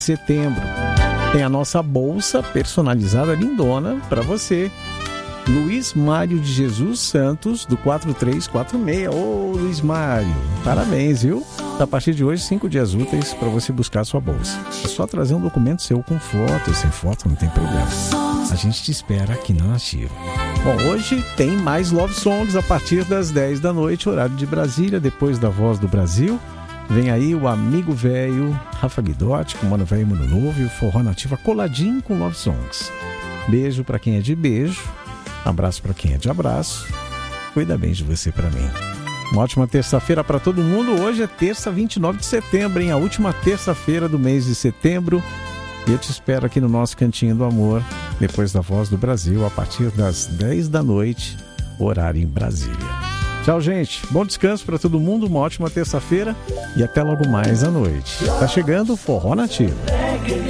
setembro. Tem a nossa bolsa personalizada lindona para você. Luiz Mário de Jesus Santos, do 4346. Ô, Luiz Mário, parabéns, viu? A partir de hoje, 5 dias úteis para você buscar a sua bolsa. É só trazer um documento seu com foto. Sem foto não tem problema. A gente te espera aqui na Nativa. Bom, hoje tem mais Love Songs a partir das 10 da noite, horário de Brasília, depois da Voz do Brasil. Vem aí o Amigo Velho, Rafa Guidotti, com Mano Velho e Mano Novo, e o Forró Nativa coladinho com Love Songs. Beijo para quem é de beijo, abraço para quem é de abraço. Cuida bem de você para mim. Uma ótima terça-feira para todo mundo. Hoje é terça, 29 de setembro, hein? A última terça-feira do mês de setembro. E eu te espero aqui no nosso Cantinho do Amor, depois da Voz do Brasil, a partir das 10 da noite, horário em Brasília. Tchau, gente. Bom descanso para todo mundo, uma ótima terça-feira e até logo mais à noite. Tá chegando o Forró Nativo.